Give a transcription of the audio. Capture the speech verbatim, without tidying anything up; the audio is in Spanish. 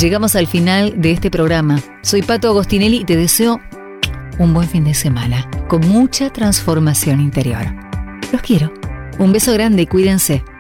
llegamos al final de este programa. Soy Pato Agostinelli y te deseo un buen fin de semana, con mucha transformación interior. Los quiero. Un beso grande y cuídense.